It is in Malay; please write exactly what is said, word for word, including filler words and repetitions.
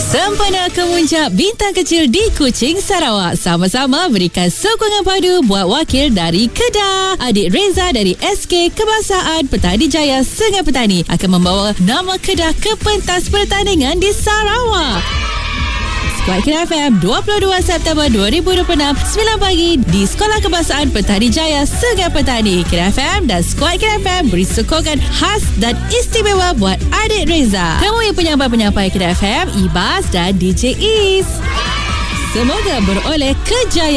Sempena kemuncak bintang kecil di Kuching, Sarawak. Sama-sama berikan sokongan padu buat wakil dari Kedah. Adik Reza dari S K Kebangsaan Petani Jaya Sungai Petani akan membawa nama Kedah ke pentas pertandingan di Sarawak. Skuad Kedah F M dua puluh dua September dua ribu dua puluh enam sembilan pagi di Sekolah Kebangsaan Petani Jaya Sungai Petani. Kedah F M dan Skuad Kedah F M beri sokongan khas dan istimewa buat adik Reza. Temui penyampai-penyampai Kedah F M, Ibas dan D J Is. Semoga beroleh kejayaan.